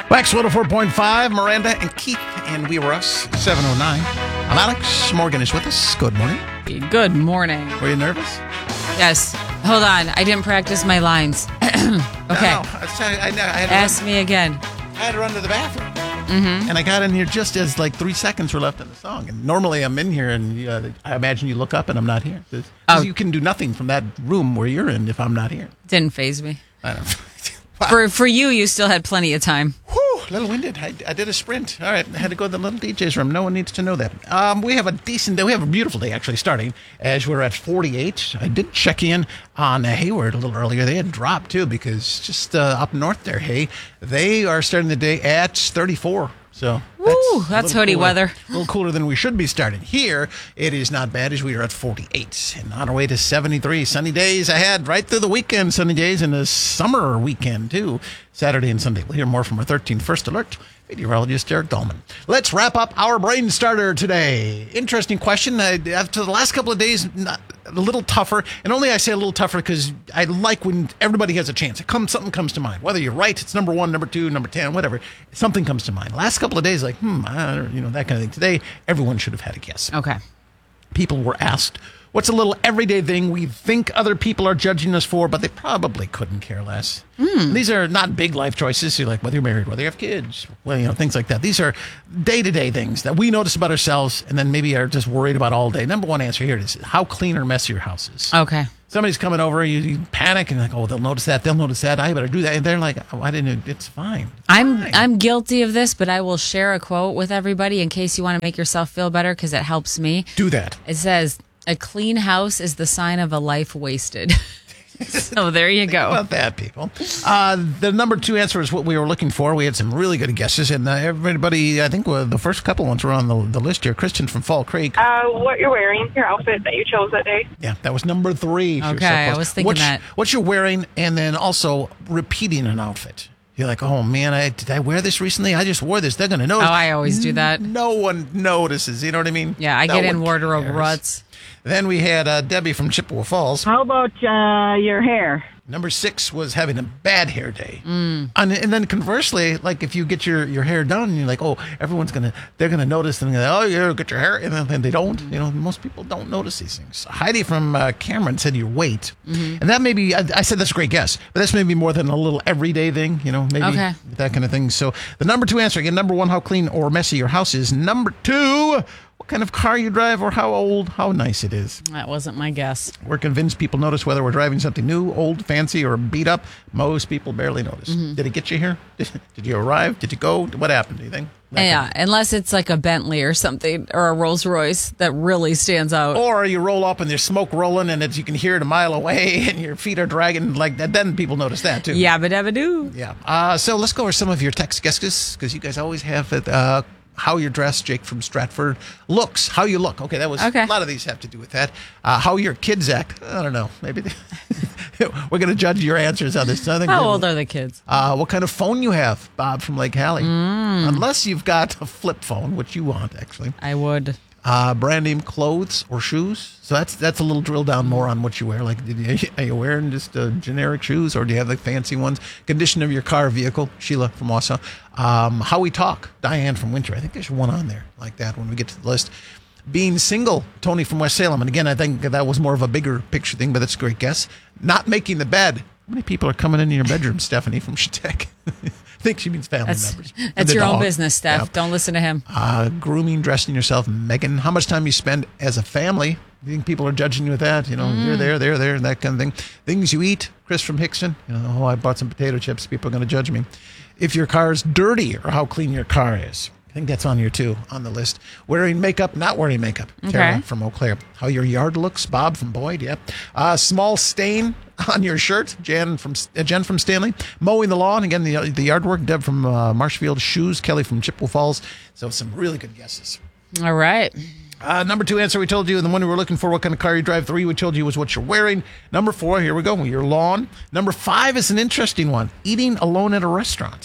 Wax 104.5, Miranda and Keith, and we were us, 709. I'm Alex. Morgan is with us. Good morning. Good morning. Were you nervous? Yes. Hold on. I didn't practice my lines. Okay. No, Ask me again. I had to run to the bathroom. Mm-hmm. And I got in here just as 3 seconds were left in the song. And normally I'm in here and I imagine you look up and I'm not here. Because you can do nothing from that room where you're in if I'm not here. Didn't faze me. I don't know. For you still had plenty of time. Whew, a little winded. I did a sprint. All right, I had to go to the little DJ's room. No one needs to know that. We have a decent day. We have a beautiful day, actually, starting as we're at 48. I did check in on Hayward a little earlier. They had dropped, too, because just up north there, they are starting the day at 34. So that's hoodie weather. A little cooler than we should be starting. Here, it is not bad as we are at 48. And on our way to 73. Sunny days ahead, right through the weekend. Sunny days and a summer weekend, too. Saturday and Sunday. We'll hear more from our 13th First Alert meteorologist Eric Dahlman. Let's wrap up our brain starter today. Interesting question. After the last couple of days, a little tougher. And only I say a little tougher because I like when everybody has a chance. Something comes to mind. Whether you're right, it's number 1, number 2, number 10, whatever. Something comes to mind. Last couple of days, that kind of thing. Today, everyone should have had a guess. Okay. People were asked, what's a little everyday thing we think other people are judging us for, but they probably couldn't care less? These are not big life choices. You're like whether you're married, whether you have kids, things like that. These are day-to-day things that we notice about ourselves and then maybe are just worried about all day. Number one answer here is how clean or messy your house is. Okay. Somebody's coming over, you panic and they'll notice that, I better do that. And they're like, why didn't you? It's fine. I'm guilty of this, but I will share a quote with everybody in case you want to make yourself feel better because it helps me. Do that. It says, a clean house is the sign of a life wasted. So there you go. Think about that, people. The number 2 answer is what we were looking for. We had some really good guesses, and everybody, I think the first couple ones were on the list here. Kristen from Fall Creek. What you're wearing, your outfit that you chose that day. Yeah, that was number 3. Okay, I was thinking that. What you're wearing, and then also repeating an outfit. You're like, oh, man, did I wear this recently? I just wore this. They're going to notice. Oh, I always do that. No one notices. You know what I mean? Yeah, I get in wardrobe ruts. Then we had Debbie from Chippewa Falls. How about your hair? Number 6 was having a bad hair day. And then conversely, like if you get your hair done, you're like, oh, they're gonna notice, and they're like, oh, you get your hair, and then they don't. Most people don't notice these things. Heidi from Cameron said your weight, and that may be. I said that's a great guess, but that's maybe more than a little everyday thing. Maybe that kind of thing. So the number 2 answer again. Number 1, how clean or messy your house is. Number 2. What kind of car you drive or how old, how nice it is. That wasn't my guess. We're convinced people notice whether we're driving something new, old, fancy, or beat up. Most people barely notice. Did it get you here? Did you arrive? Did you go? What happened, do you think? Unless it's like a Bentley or something or a Rolls Royce that really stands out. Or you roll up and there's smoke rolling and you can hear it a mile away and your feet are dragging like that. Then people notice that too. Yabba dabba doo. Yeah. So let's go over some of your text guesses because you guys always have it. How you're dressed, Jake from Stratford. Looks, how you look. Okay, that was a lot of these have to do with that. How your kids act. I don't know. Maybe we're going to judge your answers on this. How old are the kids? What kind of phone you have, Bob from Lake Hallie. Unless you've got a flip phone, which you want, actually. I would. Brand name clothes or shoes. So that's a little drill down more on what you wear. Like, are you wearing just generic shoes or do you have the fancy ones? Condition of your car or vehicle. Sheila from Wausau. How we talk. Diane from Winter. I think there's one on there like that when we get to the list. Being single. Tony from West Salem. And again, I think that was more of a bigger picture thing, but that's a great guess. Not making the bed. How many people are coming in your bedroom, Stephanie from Shatek? I think she means family members. That's your own business, Steph. Yeah. Don't listen to him. Grooming, dressing yourself. Megan, how much time you spend as a family? You think people are judging you with that? You're there, that kind of thing. Things you eat. Chris from Hickston. I bought some potato chips. People are going to judge me. If your car's dirty or how clean your car is. I think that's on here, too, on the list. Wearing makeup, not wearing makeup. Okay. Tara from Eau Claire. How your yard looks. Bob from Boyd, yep. Small stain on your shirt. Jen from Stanley. Mowing the lawn. Again, the yard work. Deb from Marshfield. Shoes. Kelly from Chippewa Falls. So some really good guesses. All right. Number 2 answer we told you, and the one we were looking for, what kind of car you drive. 3 we told you was what you're wearing. Number 4, here we go, your lawn. Number 5 is an interesting one, eating alone at a restaurant. Oh,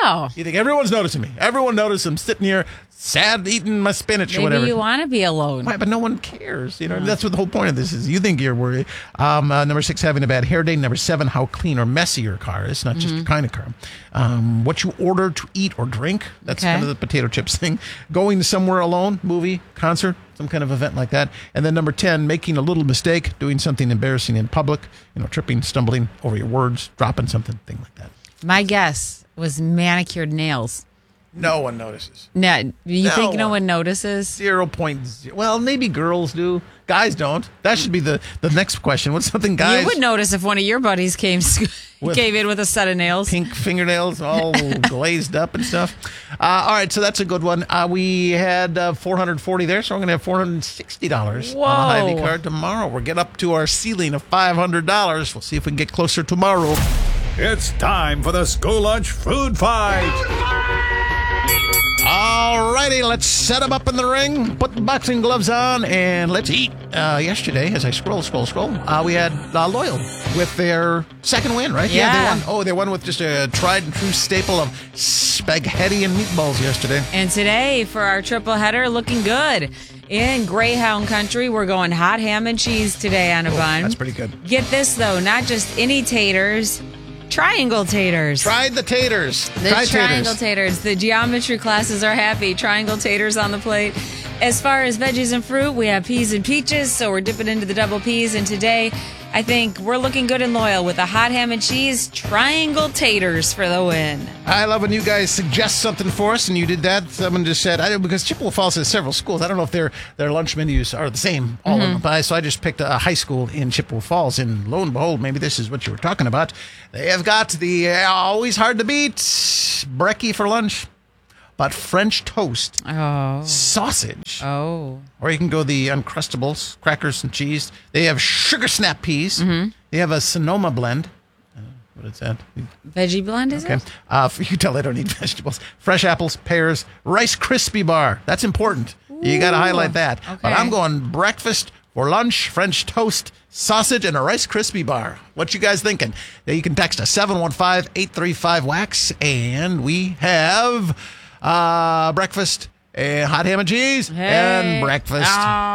Oh. You think everyone's noticing me. Everyone notices I'm sitting here sad eating my spinach or Maybe whatever. you want to be alone. Right, but no one cares. You know, that's what the whole point of this is. You think you're worried. Number 6, having a bad hair day. Number 7, how clean or messy your car is. Not just your kind of car. What you order to eat or drink. That's kind of the potato chips thing. Going somewhere alone, movie, concert, some kind of event like that. And then number 10, making a little mistake, doing something embarrassing in public. You know, tripping, stumbling over your words, dropping something, thing like that. My guess was manicured nails. No one notices. No, you think no one. one notices? 0.0. Well, maybe girls do. Guys don't. That should be the next question. What's something guys... You would notice if one of your buddies came in with a set of nails. Pink fingernails, all glazed up and stuff. All right, so that's a good one. We had $440 there, so we're going to have $460 Whoa. on the Hy-Vee card tomorrow. We'll get up to our ceiling of $500. We'll see if we can get closer tomorrow. It's time for the school lunch food fight. All righty, let's set them up in the ring, put the boxing gloves on, and let's eat. Yesterday, as I scroll, we had Loyal with their second win, right? Yeah. They won with just a tried and true staple of spaghetti and meatballs yesterday. And today, for our triple header, looking good. In Greyhound Country, we're going hot ham and cheese today on a bun. That's pretty good. Get this, though, not just any taters, triangle taters. Tried the taters. The triangle taters. The geometry classes are happy. Triangle taters on the plate. As far as veggies and fruit, we have peas and peaches, so we're dipping into the double peas. And today, I think we're looking good and loyal with the hot ham and cheese triangle taters for the win. I love when you guys suggest something for us, and you did that. Someone just said, because Chippewa Falls has several schools. I don't know if their lunch menus are the same all of them. So I just picked a high school in Chippewa Falls, and lo and behold, maybe this is what you were talking about. They have got the always hard to beat brekkie for lunch. But French toast, sausage, or you can go the Uncrustables, crackers and cheese. They have sugar snap peas. They have a Sonoma blend. What is that? Veggie blend, is it? You can tell they don't eat vegetables. Fresh apples, pears, Rice Krispie bar. That's important. You got to highlight that. Okay. But I'm going breakfast for lunch, French toast, sausage, and a Rice Krispie bar. What you guys thinking? Now you can text us 715-835-WAX, and we have... breakfast and hot ham and cheese and breakfast.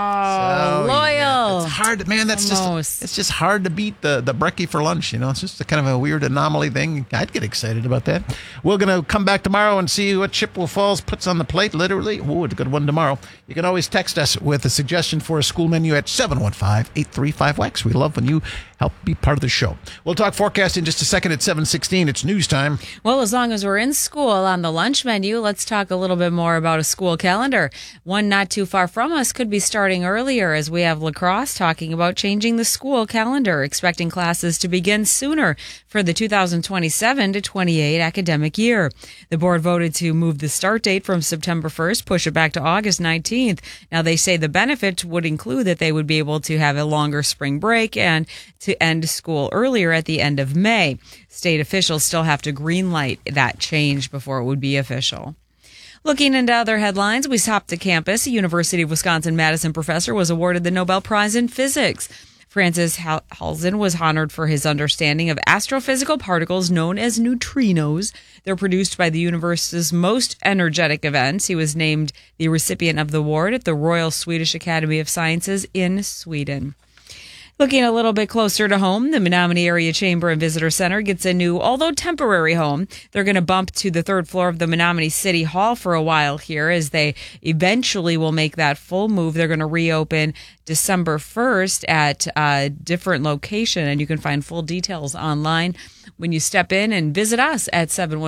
Loyal. It's hard, man. It's just hard to beat the brekkie for lunch. You know, it's just a kind of a weird anomaly thing. I'd get excited about that. We're gonna come back tomorrow and see what Chippewa Falls puts on the plate. Literally, it's a good one tomorrow. You can always text us with a suggestion for a school menu at 715-835-WAX. We love when you help be part of the show. We'll talk forecast in just a second at 7:16. It's news time. Well, as long as we're in school on the lunch menu, let's talk a little bit more about a school calendar. One not too far from us could be starting earlier, as we have La Crosse talking about changing the school calendar, expecting classes to begin sooner for the 2027 to 28 academic year. The board voted to move the start date from September 1st, push it back to August 19th. Now, they say the benefit would include that they would be able to have a longer spring break and to end school earlier at the end of May. State officials still have to greenlight that change before it would be official. Looking into other headlines, we stopped to campus. A University of Wisconsin-Madison professor was awarded the Nobel Prize in Physics. Francis Halzen was honored for his understanding of astrophysical particles known as neutrinos. They're produced by the universe's most energetic events. He was named the recipient of the award at the Royal Swedish Academy of Sciences in Sweden. Looking a little bit closer to home, the Menominee Area Chamber and Visitor Center gets a new, although temporary, home. They're going to bump to the third floor of the Menominee City Hall for a while here, as they eventually will make that full move. They're going to reopen December 1st at a different location, and you can find full details online when you step in and visit us at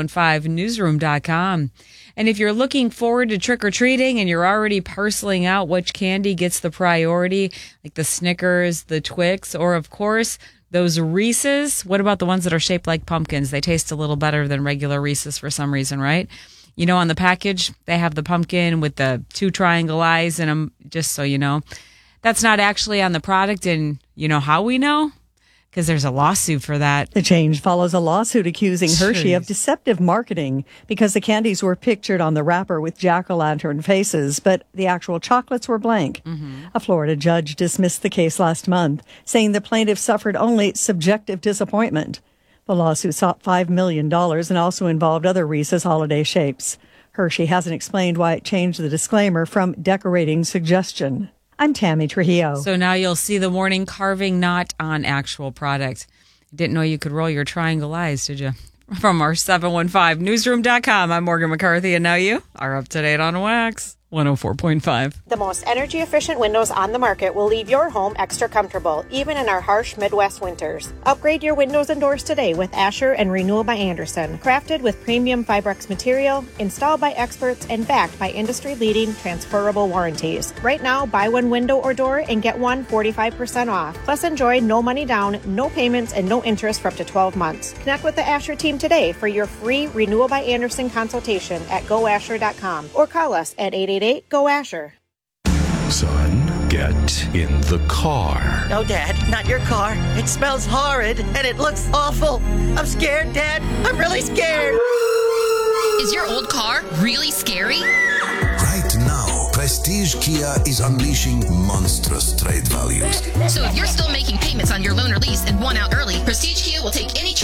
715newsroom.com. And if you're looking forward to trick-or-treating and you're already parceling out which candy gets the priority, like the Snickers, the Twix, or, of course, those Reese's, what about the ones that are shaped like pumpkins? They taste a little better than regular Reese's for some reason, right? You know, on the package, they have the pumpkin with the 2 triangle eyes in them, just so you know. That's not actually on the product, and you know how we know? Because there's a lawsuit for that. The change follows a lawsuit accusing Hershey of deceptive marketing because the candies were pictured on the wrapper with jack-o'-lantern faces, but the actual chocolates were blank. A Florida judge dismissed the case last month, saying the plaintiff suffered only subjective disappointment. The lawsuit sought $5 million and also involved other Reese's holiday shapes. Hershey hasn't explained why it changed the disclaimer from decorating suggestion. I'm Tammy Trujillo. So now you'll see the morning carving not on actual product. Didn't know you could roll your triangle eyes, did you? From our 715newsroom.com, I'm Morgan McCarthy, and now you are up to date on Wax 104.5. The most energy-efficient windows on the market will leave your home extra comfortable, even in our harsh Midwest winters. Upgrade your windows and doors today with Asher and Renewal by Andersen. Crafted with premium Fibrex material, installed by experts, and backed by industry-leading transferable warranties. Right now, buy one window or door and get one 45% off. Plus, enjoy no money down, no payments, and no interest for up to 12 months. Connect with the Asher team today for your free Renewal by Andersen consultation at goasher.com or call us at 888-GO-ASHER. Son, get in the car. No, Dad, not your car. It smells horrid and it looks awful. I'm scared, Dad. I'm really scared. Is your old car really scary? Right now, Prestige Kia is unleashing monstrous trade values. So if you're still making payments on your loan or lease and want out early, Prestige Kia will take any trade